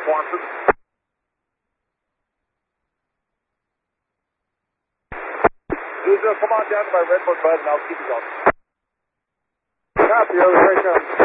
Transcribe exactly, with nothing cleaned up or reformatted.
Swanson. Uzo, come on down to my Redwood, bud, and I'll keep you going. Copy, over, here comes.